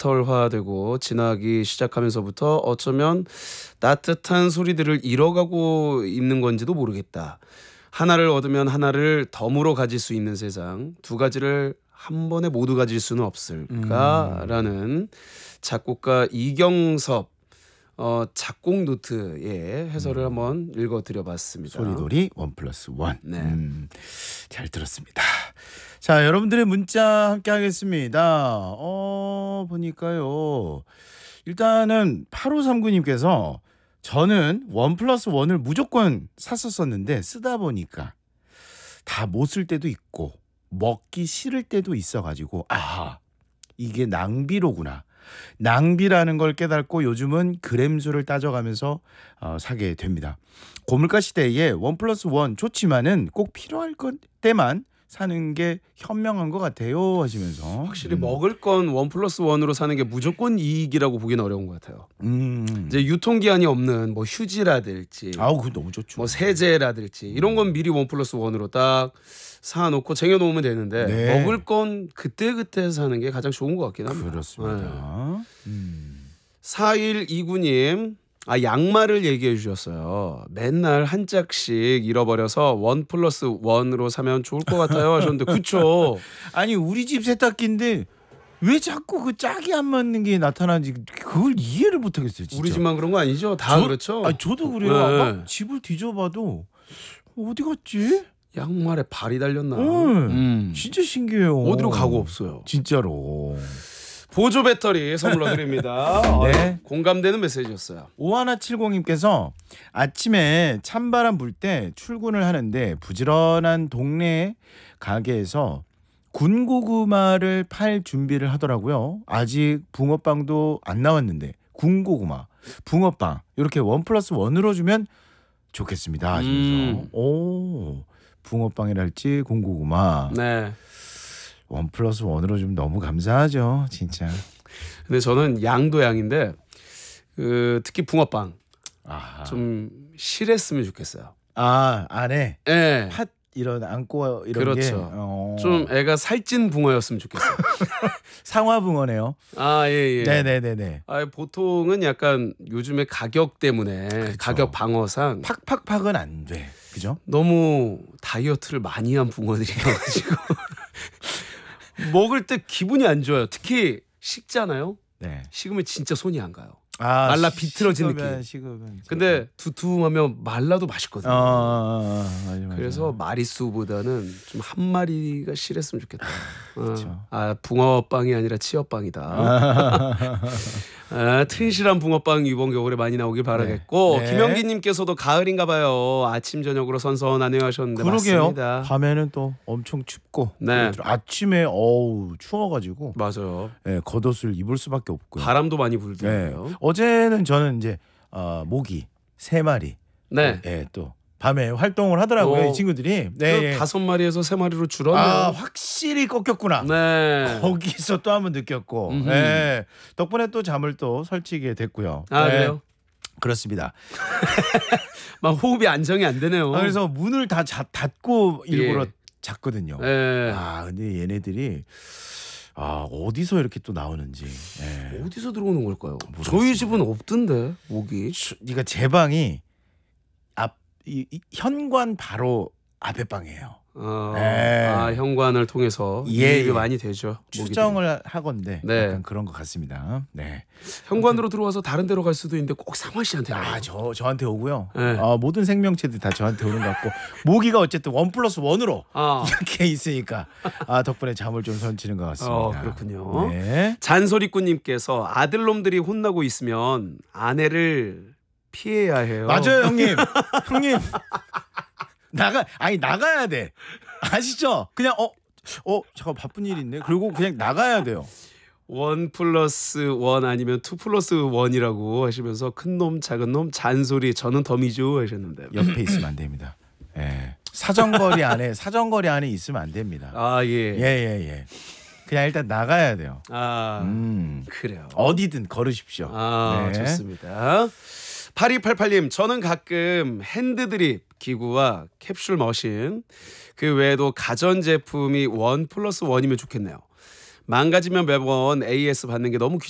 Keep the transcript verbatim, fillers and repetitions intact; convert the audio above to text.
디지털화되고 진화하기 시작하면서부터 어쩌면 따뜻한 소리들을 잃어가고 있는 건지도 모르겠다. 하나를 얻으면 하나를 덤으로 가질 수 있는 세상, 두 가지를 한 번에 모두 가질 수는 없을까라는 음. 작곡가 이경섭 어, 작곡 노트의 해설을 음. 한번 읽어드려봤습니다. 소리돌이 원 플러스 원. 네. 음, 잘 들었습니다. 자, 여러분들의 문자 함께 하겠습니다. 어, 보니까요. 일단은 팔오삼구님께서 저는 원 플러스 원을 무조건 샀었었는데 쓰다 보니까 다 못 쓸 때도 있고 먹기 싫을 때도 있어가지고 아, 이게 낭비로구나. 낭비라는 걸 깨닫고 요즘은 그램수를 따져가면서 어, 사게 됩니다. 고물가 시대에 원 플러스 원 좋지만은 꼭 필요할 것 때만 사는 게 현명한 것 같아요 하시면서 확실히 음. 먹을 건 원 플러스 원으로 사는 게 무조건 이익이라고 보기는 어려운 것 같아요. 음. 이제 유통기한이 없는 뭐 휴지라든지 아우 그거 너무 좋죠. 뭐 세제라든지 이런 건 미리 원 플러스 원으로 딱 사놓고 쟁여놓으면 되는데 네. 먹을 건 그때그때 사는 게 가장 좋은 것 같긴 합니다. 그렇습니다. 네. 음. 사일이구님 아 양말을 얘기해 주셨어요. 맨날 한 짝씩 잃어버려서 원 플러스 원으로 사면 좋을 것 같아요 하셨는데 그쵸? 아니 우리 집 세탁기인데 왜 자꾸 그 짝이 안 맞는 게 나타나는지 그걸 이해를 못하겠어요. 진짜. 우리 집만 그런 거 아니죠? 다 저, 그렇죠? 아 저도 그래요. 네. 막 집을 뒤져봐도 어디 갔지? 양말에 발이 달렸나? 음, 음. 진짜 신기해요. 어디로 가고 없어요. 진짜로. 보조 배터리 선물로 드립니다. 네. 어, 공감되는 메시지였어요. 오하나칠공님께서 아침에 찬바람 불 때 출근을 하는데 부지런한 동네 가게에서 군고구마를 팔 준비를 하더라고요. 아직 붕어빵도 안 나왔는데 군고구마, 붕어빵 이렇게 원 플러스 원으로 주면 좋겠습니다 하시면서 음. 오 붕어빵이랄지 군고구마 네. 원 플러스 원으로 주면 너무 감사하죠 진짜. 근데 저는 양도 양인데 그 특히 붕어빵 아하. 좀 실했으면 좋겠어요. 아 안에 네. 팥 이런 안고 이런 그렇죠. 게 어. 좀 애가 살찐 붕어였으면 좋겠어요. 상화붕어네요. 아 예 예. 네네네네. 아 보통은 약간 요즘에 가격 때문에 그쵸. 가격 방어상 팍팍팍은 안 돼. 그죠? 너무 다이어트를 많이 한 붕어들이어가지고 먹을 때 기분이 안 좋아요. 특히 식잖아요. 네. 식으면 진짜 손이 안 가요. 아, 말라 비틀어진 식으면, 느낌. 식으면 근데 두툼하면 말라도 맛있거든요. 어, 어, 어, 맞아, 맞아. 그래서 마리수보다는 좀 한 마리가 실했으면 좋겠다. 그쵸. 어. 아 붕어빵이 아니라 치어빵이다. 아, 튼실한 붕어빵 이번 겨울에 많이 나오길 바라겠고 네. 김영기님께서도 가을인가봐요. 아침 저녁으로 선선하네요 하셨는데 그러게요. 맞습니다. 밤에는 또 엄청 춥고 네. 아침에 어우 추워가지고 맞아요. 네, 겉옷을 입을 수밖에 없고요. 바람도 많이 네. 불더라고요. 어제는 저는 이제 어, 모기 세 마리 네. 네, 또 밤에 활동을 하더라고요. 어, 이 친구들이. 그 네. 다섯 마리에서 세 마리로 줄었네요. 아 확실히 꺾였구나. 네. 거기서 또 한번 느꼈고 음흠. 네. 덕분에 또 잠을 또 설치게 됐고요. 아 네. 그래요? 그렇습니다. 막 호흡이 안정이 안 되네요. 아, 그래서 문을 다 자, 닫고 일부러 예. 잤거든요. 네. 아 근데 얘네들이 아 어디서 이렇게 또 나오는지. 네. 어디서 들어오는 걸까요? 모르겠습니다. 저희 집은 없던데 모기. 그러니까 제 방이 앞 이, 이, 현관 바로 앞에 방이에요. 어, 네. 아 현관을 통해서 예, 이입이 예. 많이 되죠. 추정을 모기들이. 하건데 네. 약간 그런 것 같습니다. 네. 현관으로 들어와서 다른 데로 갈 수도 있는데 꼭 상화 씨한테 와요. 아, 저 저한테 오고요. 네. 아, 모든 생명체들 다 저한테 오는 것 같고 모기가 어쨌든 원 플러스 원으로 아. 이렇게 있으니까 아, 덕분에 잠을 좀 설치는 것 같습니다. 어, 그렇군요. 네. 잔소리꾼님께서 아들놈들이 혼나고 있으면 아내를 피해야 해요. 맞아요, 형님. 형님. 나가 아니 나가야 돼. 아시죠? 그냥 어 어 잠깐 바쁜 일 있네. 그리고 그냥 나가야 돼요. 원 플러스 원 아니면 투 플러스 원이라고 하시면서 큰 놈 작은 놈 잔소리 저는 덤이죠 하셨는데 옆에 있으면 안 됩니다. 예. 사정거리 안에 사정거리 안에 있으면 안 됩니다. 아 예. 예, 예, 예. 그냥 일단 나가야 돼요. 아 음. 그래요. 어디든 걸으십시오. 아 네. 좋습니다. 팔이팔팔님 저는 가끔 핸드드립 기구와 캡슐 머신 그 외에도 가전제품이 원 플러스 원이면 좋겠네요. 망가지면 매번 에이에스 받는 게 너무 귀찮아요.